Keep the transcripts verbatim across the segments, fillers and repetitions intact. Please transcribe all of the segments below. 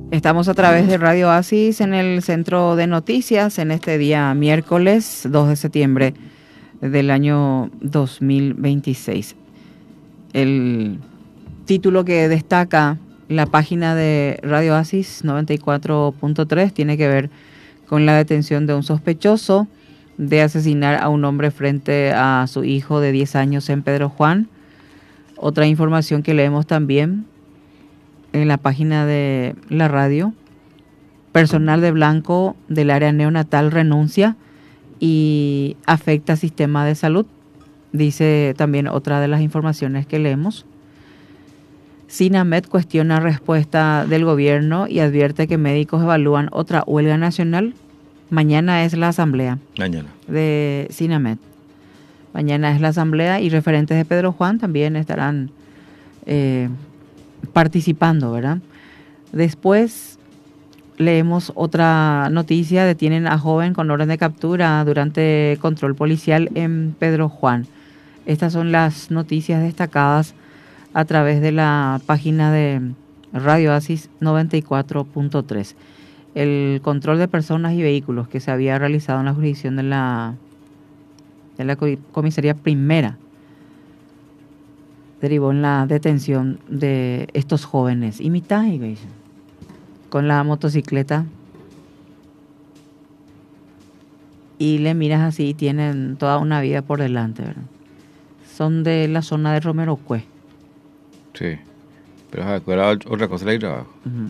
Estamos a través de Radio Oasis en el Centro de Noticias en este día miércoles dos de septiembre del año dos mil veintiséis. El título que destaca la página de Radio Oasis noventa y cuatro punto tres tiene que ver con la detención de un sospechoso de asesinar a un hombre frente a su hijo de diez años en Pedro Juan. Otra información que leemos también en la página de la radio: personal de blanco del área neonatal renuncia y afecta sistema de salud. Dice también otra de las informaciones que leemos. SINAMED cuestiona respuesta del gobierno y advierte que médicos evalúan otra huelga nacional. Mañana es la asamblea Mañana. de SINAMED. Mañana es la asamblea y referentes de Pedro Juan también estarán eh, participando, ¿verdad? Después leemos otra noticia: detienen a joven con orden de captura durante control policial en Pedro Juan. Estas son las noticias destacadas a través de la página de Radio Oasis noventa y cuatro punto tres. El control de personas y vehículos que se había realizado en la jurisdicción de la, de la comisaría primera derivó en la detención de estos jóvenes. Imitáis, con la motocicleta. Y le miras así y tienen toda una vida por delante, ¿verdad? Son de la zona de Romero Cue. Sí, pero acuérdate otra cosa ahí abajo. Uh-huh.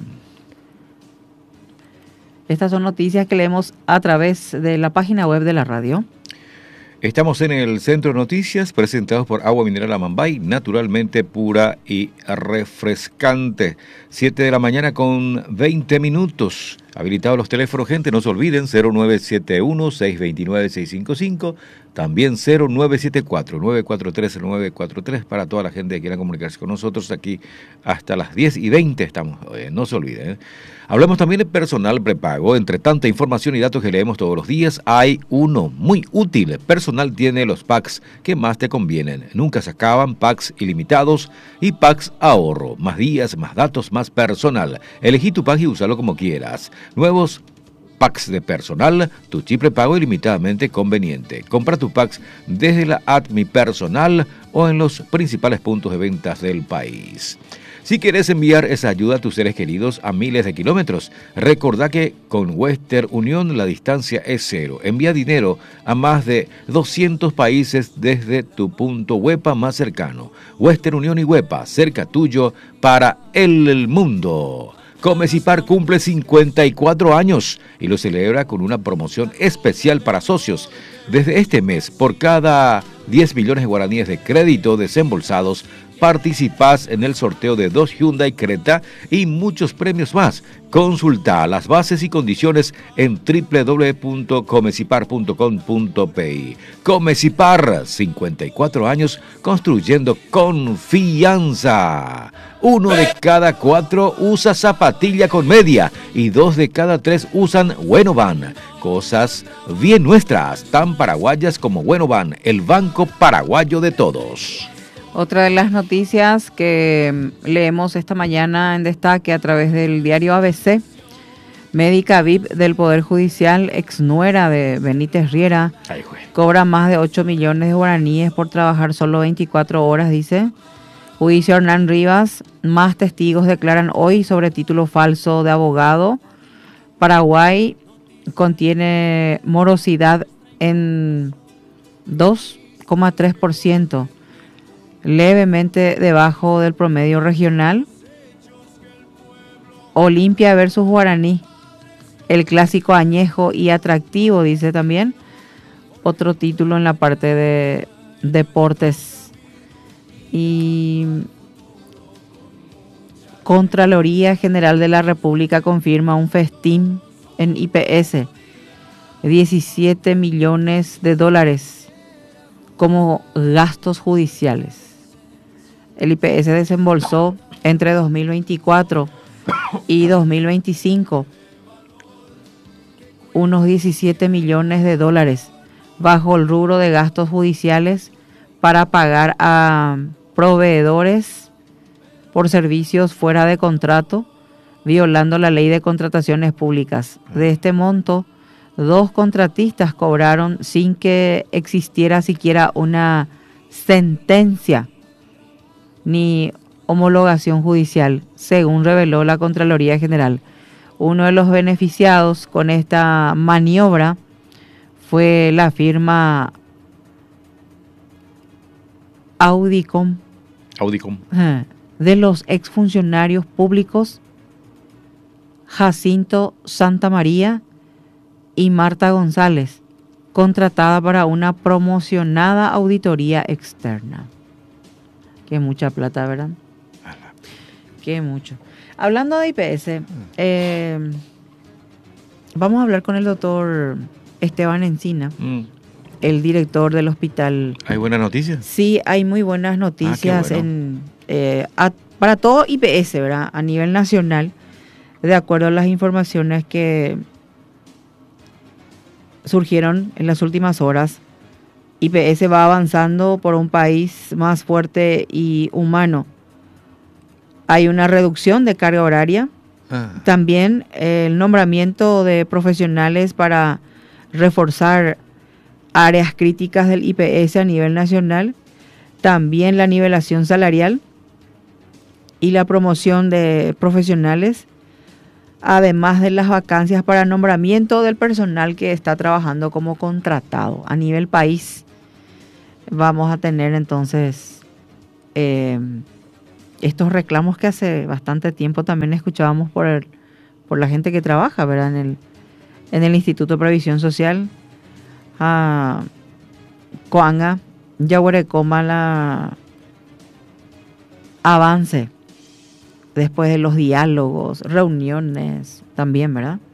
Estas son noticias que leemos a través de la página web de la radio. Estamos en el Centro de Noticias, presentados por Agua Mineral Amambay, naturalmente pura y refrescante. siete de la mañana con veinte minutos. Habilitados los teléfonos, gente, no se olviden, cero nueve siete uno, seis dos nueve, seis cinco cinco, también cero nueve siete cuatro, nueve cuatro tres, nueve cuatro tres, para toda la gente que quiera comunicarse con nosotros aquí hasta las diez y veinte estamos, eh, no se olviden. ¿eh? Hablamos también de personal prepago. Entre tanta información y datos que leemos todos los días, hay uno muy útil. Personal tiene los packs que más te convienen. Nunca se acaban, packs ilimitados y packs ahorro. Más días, más datos, más personal. Elegí tu pack y úsalo como quieras. Nuevos packs de personal, tu chip prepago ilimitadamente conveniente. Compra tu packs desde la app Mi Personal o en los principales puntos de ventas del país. Si quieres enviar esa ayuda a tus seres queridos a miles de kilómetros, recordá que con Western Union la distancia es cero. Envía dinero a más de doscientos países desde tu punto WEPA más cercano. Western Union y WEPA, cerca tuyo para el mundo. Comecipar cumple cincuenta y cuatro años y lo celebra con una promoción especial para socios. Desde este mes, por cada diez millones de guaraníes de crédito desembolsados, participás en el sorteo de dos Hyundai Creta y muchos premios más. Consulta las bases y condiciones en doble u doble u doble u punto comecipar punto com punto pe. Comecipar, cincuenta y cuatro años construyendo confianza. Uno de cada cuatro usa zapatilla con media y dos de cada tres usan Buenoban. Cosas bien nuestras, tan paraguayas como Buenoban, el banco paraguayo de todos. Otra de las noticias que leemos esta mañana en destaque a través del diario A B C: médica V I P del Poder Judicial, exnuera de Benítez Riera, Ay, cobra más de ocho millones de guaraníes por trabajar solo veinticuatro horas, dice. Juicio Hernán Rivas, más testigos declaran hoy sobre título falso de abogado. Paraguay contiene morosidad en dos coma tres por ciento. Levemente debajo del promedio regional. Olimpia versus Guaraní, el clásico añejo y atractivo, dice también otro título en la parte de deportes. Y Contraloría General de la República confirma un festín en I P S, diecisiete millones de dólares como gastos judiciales. El I P S desembolsó entre dos mil veinticuatro y dos mil veinticinco unos diecisiete millones de dólares bajo el rubro de gastos judiciales para pagar a proveedores por servicios fuera de contrato, violando la ley de contrataciones públicas. De este monto, dos contratistas cobraron sin que existiera siquiera una sentencia ni homologación judicial, según reveló la Contraloría General. Uno de los beneficiados con esta maniobra fue la firma Audicom, Audicom. de los exfuncionarios públicos Jacinto Santamaría y Marta González, contratada para una promocionada auditoría externa. Qué mucha plata, ¿verdad? Qué mucho. Hablando de I P S, eh, vamos a hablar con el doctor Esteban Encina, mm. el director del hospital. ¿Hay buenas noticias? Sí, hay muy buenas noticias ah, bueno. en, eh, a, para todo I P S, ¿verdad? A nivel nacional, de acuerdo a las informaciones que surgieron en las últimas horas. I P S va avanzando por un país más fuerte y humano. Hay una reducción de carga horaria. Ah. También el nombramiento de profesionales para reforzar áreas críticas del I P S a nivel nacional. También la nivelación salarial y la promoción de profesionales. Además de las vacancias para nombramiento del personal que está trabajando como contratado. A nivel país vamos a tener entonces eh, estos reclamos que hace bastante tiempo también escuchábamos por, el, por la gente que trabaja, ¿verdad? En el, en el Instituto de Previsión Social, a Coanga, Yaguarecoma, la avance después de los diálogos, reuniones también, ¿verdad?